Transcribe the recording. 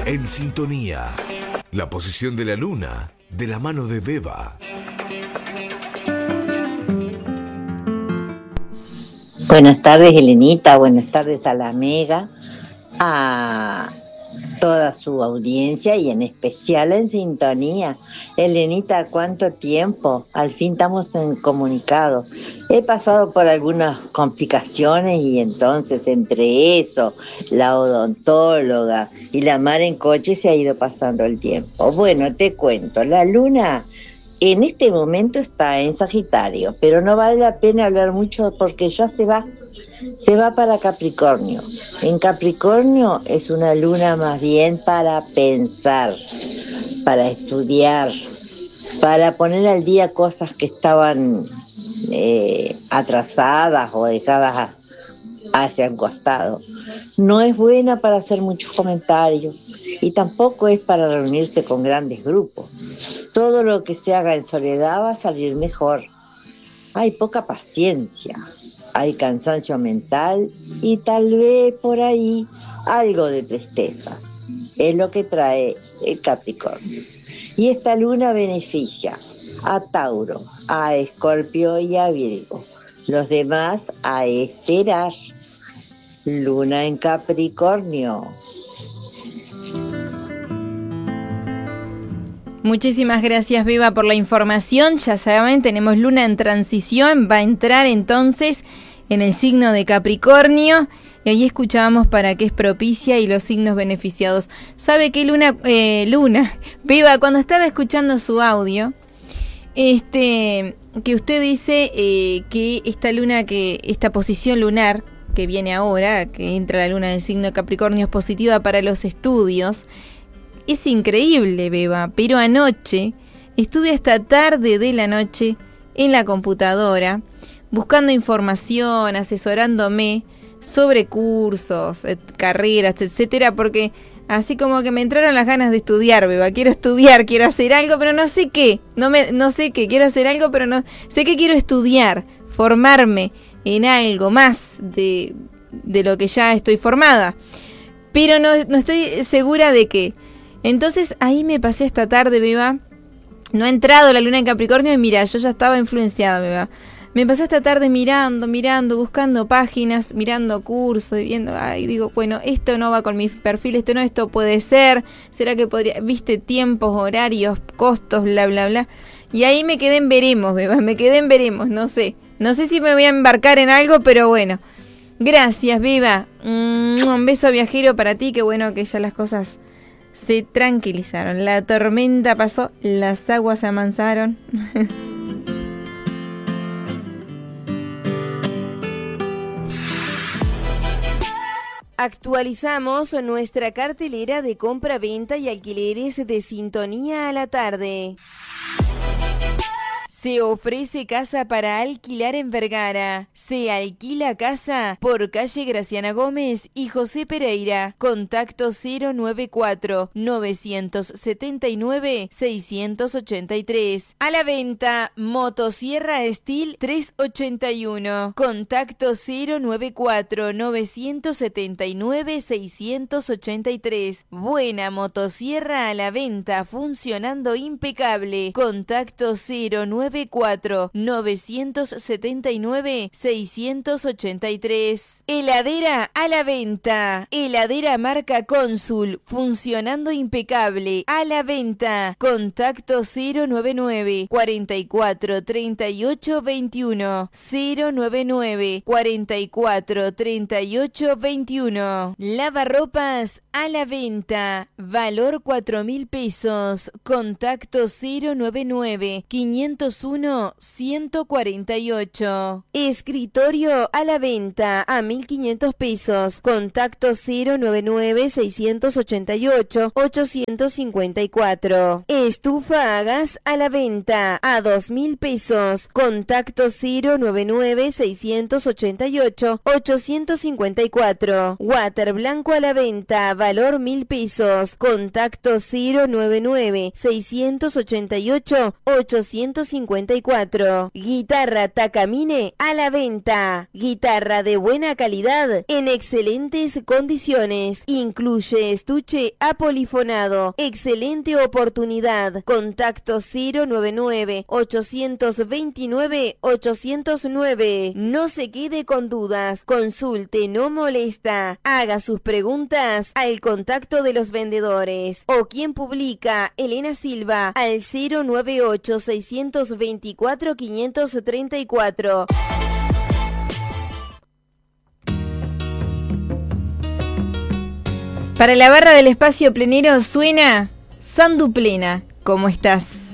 En sintonía. La posición de la luna, de la mano de Beba. Buenas tardes, Elenita. Buenas tardes a la Mega, a toda su audiencia y en especial en sintonía. Elenita, ¿cuánto tiempo? Al fin estamos comunicados. He pasado por algunas complicaciones y entonces entre eso, la odontóloga y la mar en coche se ha ido pasando el tiempo. Bueno, te cuento, la luna en este momento está en Sagitario, pero no vale la pena hablar mucho porque ya se va para Capricornio. En Capricornio es una luna más bien para pensar, para estudiar, para poner al día cosas que estaban atrasadas o dejadas hacia un costado. No es buena para hacer muchos comentarios y tampoco es para reunirse con grandes grupos. Todo lo que se haga en soledad va a salir mejor. Hay poca paciencia, hay cansancio mental y tal vez por ahí algo de tristeza. Es lo que trae el Capricornio. Y esta luna beneficia a Tauro, a Escorpio y a Virgo. Los demás a esperar. Luna en Capricornio. Muchísimas gracias, Beba, por la información. Ya saben, tenemos luna en transición, va a entrar entonces en el signo de Capricornio y ahí escuchábamos para qué es propicia y los signos beneficiados. ¿Sabe qué luna? Beba, cuando estaba escuchando su audio, que usted dice que esta posición lunar que viene ahora, que entra la luna en el signo de Capricornio, es positiva para los estudios. Es increíble, Beba, pero anoche estuve hasta tarde de la noche en la computadora buscando información, asesorándome sobre cursos, carreras, etcétera, porque así como que me entraron las ganas de estudiar, Beba. Quiero estudiar, quiero hacer algo, pero no sé qué. No sé qué, quiero hacer algo, pero no sé qué quiero estudiar, formarme en algo más de lo que ya estoy formada. Pero no estoy segura de qué. Entonces ahí me pasé esta tarde, Beba. No ha entrado la luna en Capricornio y mira, yo ya estaba influenciada, Beba. Me pasé esta tarde mirando, buscando páginas, mirando cursos, viendo, digo, bueno, esto no va con mi perfil, esto puede ser, será que podría, viste, tiempos, horarios, costos, bla, bla, bla. Y ahí me quedé en veremos, Beba, no sé si me voy a embarcar en algo, pero bueno. Gracias, Beba. Un beso viajero para ti, qué bueno que ya las cosas se tranquilizaron. La tormenta pasó, las aguas se amansaron. Actualizamos nuestra cartelera de compra, venta y alquileres de Sintonía a la Tarde. Se ofrece casa para alquilar en Vergara. Se alquila casa por calle Graciana Gómez y José Pereira. Contacto 094-979-683. A la venta, motosierra Steel 381. Contacto 094-979-683. Buena motosierra a la venta, funcionando impecable. Contacto 094-979-683. Heladera a la venta. Heladera marca Cónsul, funcionando impecable. A la venta. Contacto 099-443821. 099-443821. Lavarropas a la venta. Valor 4.000 pesos. Contacto 099-501-148. Escritorio a la venta a 1.500 pesos. Contacto 099-688-854. Estufa a gas a la venta a 2.000 pesos. Contacto 099-688-854. Water blanco a la venta, valor 1.000 pesos. Contacto 099-688-854. 554. Guitarra Takamine a la venta. Guitarra de buena calidad en excelentes condiciones. Incluye estuche apolifonado. Excelente oportunidad. Contacto 099-829-809. No se quede con dudas. Consulte, no molesta. Haga sus preguntas al contacto de los vendedores. O quien publica, Elena Silva, al 098-624-534. Para la barra del espacio plenero suena Sandu Plena. ¿Cómo estás?